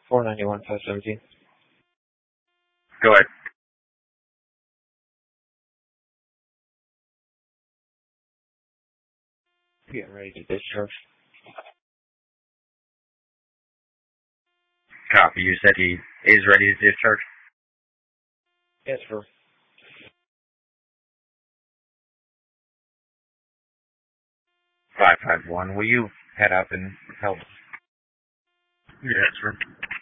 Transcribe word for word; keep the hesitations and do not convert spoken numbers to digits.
four ninety-one, five seventeen. Go ahead. Getting ready to discharge. Copy. You said he is ready to discharge? Yes, sir. five five one. Will you head up and help? Yes, sir.